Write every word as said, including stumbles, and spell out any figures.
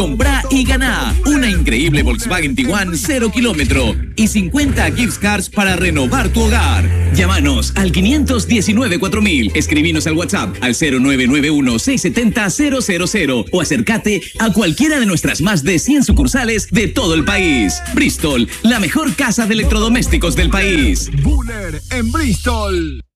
Comprá y ganá una increíble Volkswagen Tiguan cero kilómetro y cincuenta gift cards para renovar tu hogar. Llámanos al quinientos diecinueve cuatro mil, escribinos al WhatsApp al cero nueve nueve uno seis siete cero cero cero cero o acércate a cualquiera de nuestras más de cien sucursales de todo el país. Bristol, la mejor casa de electrodomésticos del país. Buller en Bristol.